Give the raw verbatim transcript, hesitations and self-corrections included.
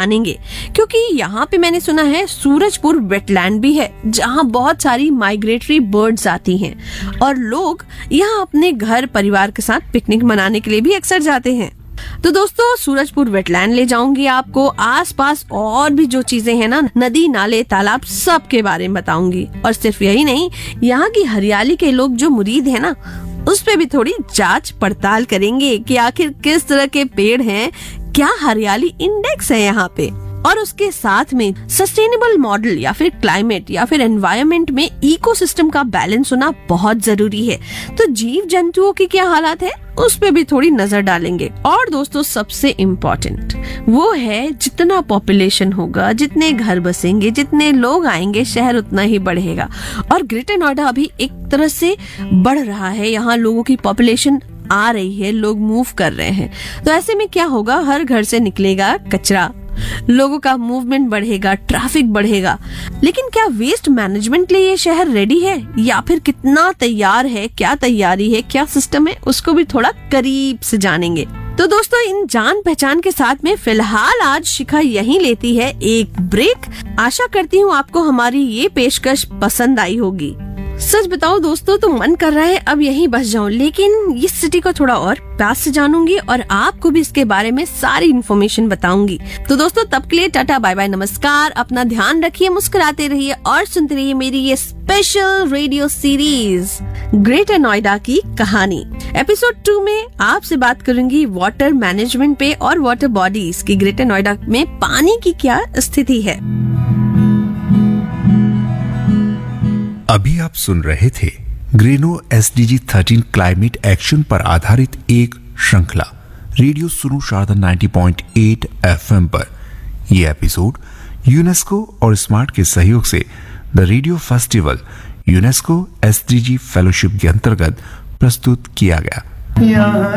जानेंगे, क्योंकि यहाँ पे मैंने सुना है सूरजपुर वेटलैंड भी है जहाँ बहुत सारी माइग्रेटरी बर्ड्स आती हैं और लोग यहाँ अपने घर परिवार के साथ पिकनिक मनाने के लिए भी अक्सर जाते हैं। तो दोस्तों, सूरजपुर वेटलैंड ले जाऊंगी आपको, आसपास और भी जो चीजें हैं ना, नदी नाले तालाब, सब के बारे में बताऊंगी। और सिर्फ यही नहीं, यहाँ की हरियाली के लोग जो मुरीद है ना, उस पे भी थोड़ी जांच पड़ताल करेंगे कि आखिर किस तरह के पेड़ हैं, क्या हरियाली इंडेक्स है यहाँ पे, और उसके साथ में सस्टेनेबल मॉडल या फिर क्लाइमेट या फिर एनवायरनमेंट में इकोसिस्टम का बैलेंस होना बहुत जरूरी है। तो जीव जंतुओं की क्या हालत है, उस पे भी थोड़ी नजर डालेंगे। और दोस्तों, सबसे इम्पोर्टेंट वो है, जितना पॉपुलेशन होगा, जितने घर बसेंगे, जितने लोग आएंगे, शहर उतना ही बढ़ेगा। और ग्रेटर नोएडा अभी एक तरह से बढ़ रहा है, यहाँ लोगों की पॉपुलेशन आ रही है, लोग मूव कर रहे हैं। तो ऐसे में क्या होगा, हर घर से निकलेगा कचरा, लोगों का मूवमेंट बढ़ेगा, ट्रैफिक बढ़ेगा। लेकिन क्या वेस्ट मैनेजमेंट के लिए ये शहर रेडी है, या फिर कितना तैयार है, क्या तैयारी है, क्या सिस्टम है, उसको भी थोड़ा करीब से जानेंगे। तो दोस्तों, इन जान पहचान के साथ में फिलहाल आज शिखा यहीं लेती है एक ब्रेक। आशा करती हूँ आपको हमारी ये पेशकश पसंद आई होगी। सच बताओ दोस्तों, तो मन कर रहा है अब यहीं बस जाऊं, लेकिन इस सिटी को थोड़ा और पास से जानूंगी और आपको भी इसके बारे में सारी इन्फॉर्मेशन बताऊंगी। तो दोस्तों, तब के लिए टाटा बाय बाय, नमस्कार, अपना ध्यान रखिए, मुस्कुराते रहिए और सुनते रहिए मेरी ये special radio series greater Noida की कहानी। एपिसोड टू में आपसे बात करूंगी वाटर मैनेजमेंट पे और वाटर बॉडीज की ग्रेटर नोएडा में पानी की क्या स्थिति है। अभी आप सुन रहे थे Greno S D G thirteen climate action पर आधारित एक श्रृंखला रेडियो सुनो शारदा नब्बे पॉइंट आठ एफएम पर। यह एपिसोड यूनेस्को और स्मार्ट के सहयोग से the radio festival UNESCO S D G fellowship के अंतर्गत प्रस्तुत किया गया।